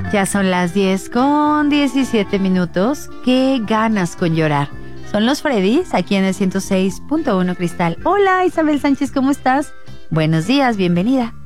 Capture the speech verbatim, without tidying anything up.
Ya son las diez con diecisiete minutos. ¿Qué ganas con llorar? Son los Freddys, aquí en el ciento seis punto uno Cristal. Hola, Isabel Sánchez, ¿cómo estás? Buenos días, bienvenida.